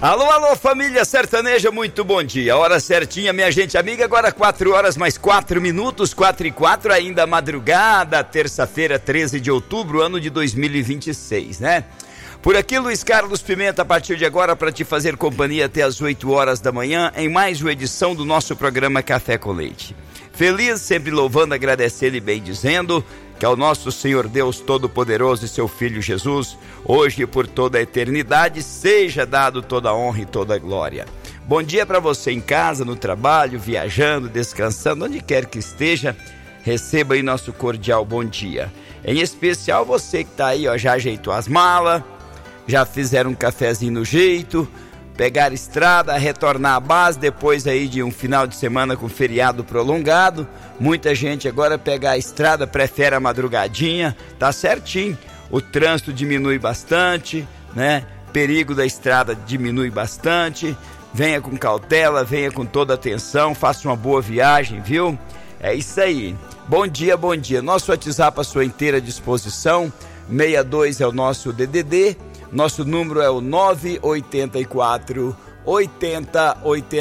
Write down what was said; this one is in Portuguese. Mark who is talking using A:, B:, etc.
A: Alô, alô, família sertaneja, muito bom dia. Hora certinha, minha gente amiga, agora 4 horas mais 4 minutos, 4:04, ainda madrugada, terça-feira, 13 de outubro, ano de 2026, né? Por aqui, Luiz Carlos Pimenta, a partir de agora, para te fazer companhia até as 8 horas da manhã, em mais uma edição do nosso programa Café com Leite. Feliz, sempre louvando, agradecendo e bem dizendo que ao nosso Senhor Deus Todo-Poderoso e seu Filho Jesus, hoje e por toda a eternidade, seja dado toda a honra e toda a glória. Bom dia para você em casa, no trabalho, viajando, descansando, onde quer que esteja, receba aí nosso cordial bom dia. Em especial você que está aí, ó, já ajeitou as malas, já fizeram um cafezinho no jeito, pegar a estrada, retornar à base depois aí de um final de semana com feriado prolongado. Muita gente agora pega a estrada, prefere a madrugadinha, tá certinho. O trânsito diminui bastante, né? Perigo da estrada diminui bastante. Venha com cautela, venha com toda atenção, faça uma boa viagem, viu? É isso aí. Bom dia, bom dia. Nosso WhatsApp à sua inteira disposição, 62 é o nosso DDD. Nosso número é o 984 80 80.